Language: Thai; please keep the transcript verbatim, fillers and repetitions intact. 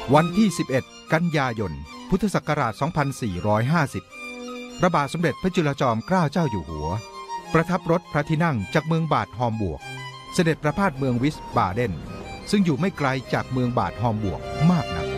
วันที่สิบเอ็ดกันยายนพุทธศักราชสองพันสี่ร้อยห้าสิบพระบาทสมเด็จพระจุลจอมเกล้าเจ้าอยู่หัวประทับรถพระที่นั่งจากเมืองบาดฮอมบวกเสด็จประพาสเมืองวิสบาเดนซึ่งอยู่ไม่ไกลจากเมืองบาดฮอมบวกมากนัก